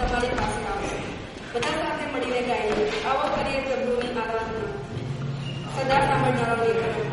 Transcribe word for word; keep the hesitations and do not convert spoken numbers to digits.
તમારી પાસે આવશે. બધા સાથે મળીને ગાઈએ, આવો કરીએ પ્રભુની આરાધના. સદા સાંભળનારા